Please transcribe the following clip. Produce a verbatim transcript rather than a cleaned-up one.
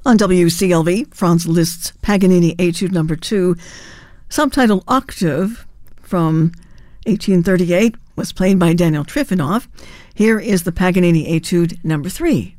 On W C L V, Franz Liszt's Paganini Etude Number Two, subtitled Octave, from eighteen thirty-eight, was played by Daniel Trifonov. Here is the Paganini Etude Number Three.